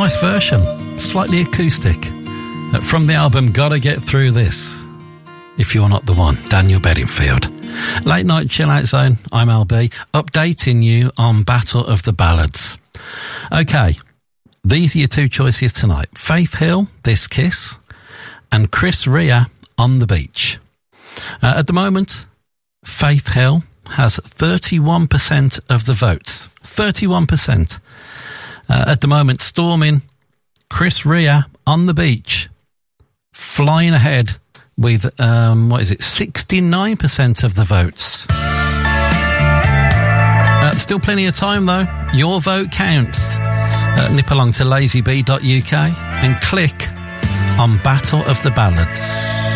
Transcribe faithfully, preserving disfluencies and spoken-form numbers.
nice version, slightly acoustic, uh, from the album Gotta Get Through This. If You're Not the One, Daniel Bedingfield. Late Night Chill Out Zone, I'm L B, updating you on Battle of the Ballads. Okay, these are your two choices tonight. Faith Hill, This Kiss, and Chris Rea, On the Beach. Uh, at the moment, Faith Hill has thirty-one percent of the votes. thirty-one percent. Uh, at the moment, storming Chris Rea, On the Beach, flying ahead with, um, what is it, sixty-nine percent of the votes. Uh, still plenty of time, though. Your vote counts. Uh, nip along to lazy b dot u k and click on Battle of the Ballads.